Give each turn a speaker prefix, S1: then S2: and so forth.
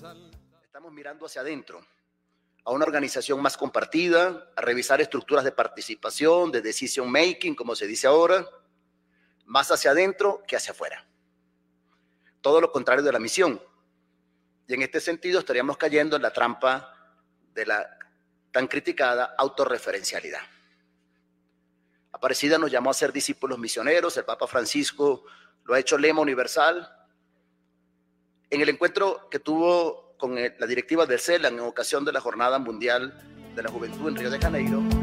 S1: Estamos mirando hacia adentro, a una organización más compartida, a revisar estructuras de participación, de decision making, como se dice ahora, más hacia adentro que hacia afuera. Todo lo contrario de la misión. Y en este sentido estaríamos cayendo en la trampa de la tan criticada autorreferencialidad. Aparecida nos llamó a ser discípulos misioneros, el Papa Francisco lo ha hecho lema universal. En el encuentro que tuvo con la directiva del CELAC en ocasión de la Jornada Mundial de la Juventud en Río de Janeiro,